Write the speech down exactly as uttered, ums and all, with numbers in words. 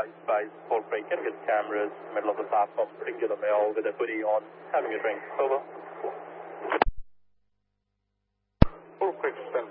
White Space, Paul Creek, getting his cameras, middle of the platform, particular male with a hoodie on, having a drink. Over. Paul Creek, stand